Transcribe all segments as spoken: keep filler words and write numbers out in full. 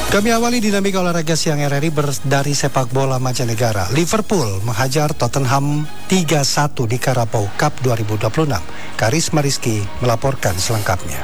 Kami awali dinamika olahraga siang R R I ber- dari sepak bola mancanegara. Liverpool menghajar Tottenham tiga satu di Carabao Cup dua ribu dua puluh enam. Karisma Rizky melaporkan selengkapnya.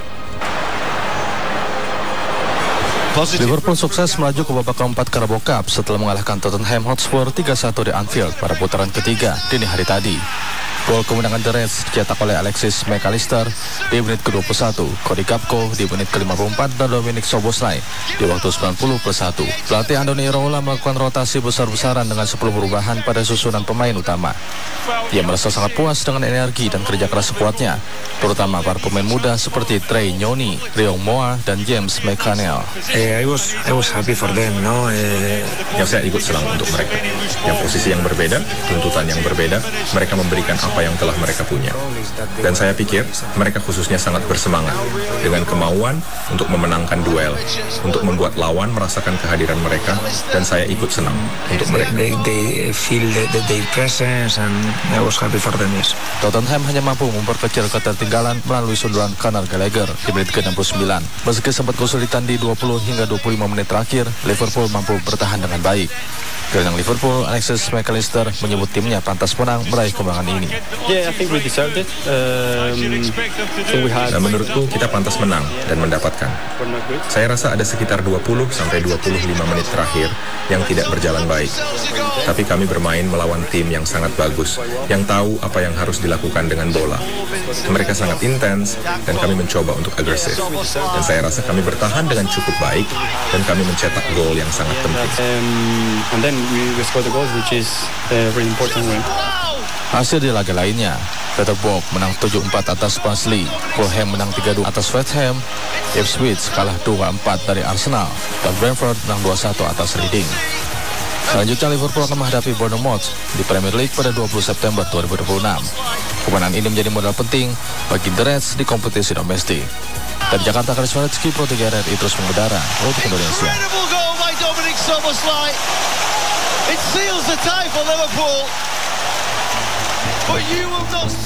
Liverpool sukses melaju ke babak keempat Carabao Cup setelah mengalahkan Tottenham Hotspur tiga satu di Anfield pada putaran ketiga dini hari tadi. Gol kemenangan The Reds dicetak oleh Alexis McAllister di menit ke dua puluh satu, Cody Gakpo di menit ke lima puluh empat, dan Dominic Szoboszlai di waktu sembilan puluh plus satu. Pelatih Andoni Iraola melakukan rotasi besar-besaran dengan sepuluh perubahan pada susunan pemain utama. Ia merasa sangat puas dengan energi dan kerja keras sekuatnya, terutama para pemain muda seperti Trey Nyoni, Riyong Moa, dan James McCannell. Eh, I was I was happy for them, no. Eh, yang saya ikut senang untuk mereka. Yang posisi yang berbeda, tuntutan yang berbeda, mereka memberikan apa yang telah mereka punya. Dan saya pikir mereka khususnya sangat bersemangat dengan kemauan untuk memenangkan duel, untuk membuat lawan merasakan kehadiran mereka, dan saya ikut senang untuk mereka. They, they feel the, the, their presence and I was happy for them, yes. Tottenham hanya mampu memperkecil ketertinggalan melalui sundulan Conor Gallagher di menit ke enam puluh sembilan. Meski sempat kesulitan di dua puluh hingga dua puluh lima menit terakhir, Liverpool mampu bertahan dengan baik. Gelandang Liverpool, Alexis McAllister, menyebut timnya pantas menang meraih kemenangan ini. Yeah, I think we deserved it. Um, so we had... Dan menurutku kita pantas menang dan mendapatkan. Saya rasa ada sekitar dua puluh sampai dua puluh lima menit terakhir yang tidak berjalan baik. Tapi kami bermain melawan tim yang sangat bagus, yang tahu apa yang harus dilakukan dengan bola. Mereka sangat intens dan kami mencoba untuk agresif. Dan saya rasa kami bertahan dengan cukup baik dan kami mencetak gol yang sangat penting. Um, and then we, we scored the goals, which is a really important win. Hasil di laga lainnya, Peterborough menang tujuh empat atas Barnsley, Fulham menang tiga dua atas West Ham, Ipswich kalah dua empat dari Arsenal, dan Brentford menang dua satu atas Reading. Selanjutnya Liverpool akan menghadapi Bournemouth di Premier League pada dua puluh September dua ribu dua puluh enam. Kemenangan ini menjadi modal penting bagi The Reds di kompetisi domestik. Dari Jakarta, Karisma Rizky, Pro tiga R R I terus mengudara untuk Indonesia. Incredible goal by Dominic Szoboszlai. It seals the tie for Liverpool. But you will not